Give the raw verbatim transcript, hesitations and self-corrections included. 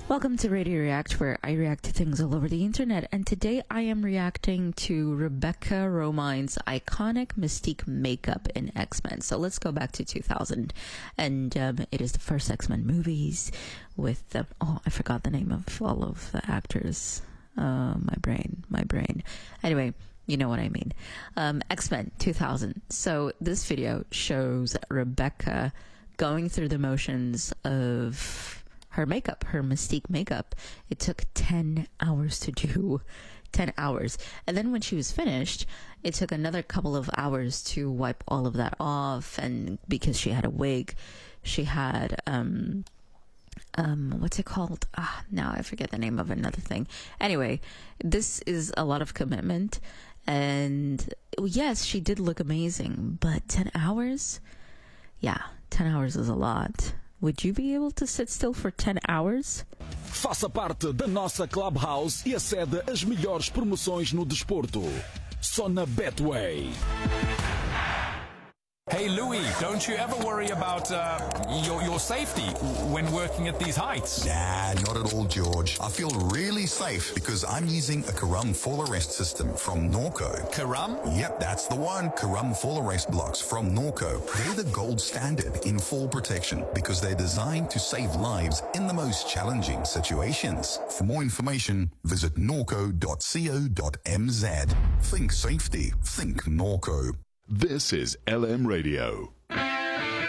Welcome to Radio React, where I react to things all over the internet. And today I am reacting to Rebecca Romine's iconic Mystique makeup in X-Men. So let's go back to two thousand. And um, it is the first X-Men movies with the... Oh, I forgot the name of all of the actors. Uh, my brain, my brain. Anyway, you know what I mean. Um, X-Men two thousand. So this video shows Rebecca going through the motions of her makeup, her Mystique makeup. It took ten hours to do. ten hours. And then when she was finished, it took another couple of hours to wipe all of that off. And because she had a wig, she had, um, um, what's it called? Ah, now I forget the name of another thing. Anyway, this is a lot of commitment. And yes, she did look amazing, but ten hours? Yeah, ten hours is a lot. Would you be able to sit still for ten hours? Faça parte da nossa Clubhouse e acede às melhores promoções no desporto. Só na Betway. Hey Louis, don't you ever worry about uh, your, your safety when working at these heights? Nah, not at all, George. I feel really safe because I'm using a Karam fall arrest system from Norco. Karam? Yep, that's the one. Karam fall arrest blocks from Norco. They're the gold standard in fall protection because they're designed to save lives in the most challenging situations. For more information, visit norco dot co dot m z. Think safety. Think Norco. This is L M Radio.